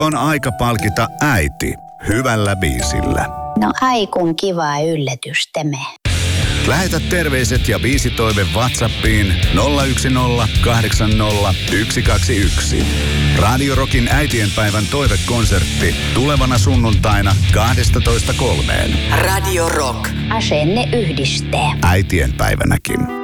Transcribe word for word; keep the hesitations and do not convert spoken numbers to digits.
On aika palkita äiti hyvällä biisillä. No aikun kiva yllätys tämä. Lähetä terveiset ja biisitoive WhatsAppiin nolla yksi nolla kahdeksan nolla yksi kaksi yksi. Radio Rockin äitienpäivän toivekonsertti tulevana sunnuntaina kaksitoista kolmeen. Radio Rock. Asenne yhdistää. Äitienpäivänäkin.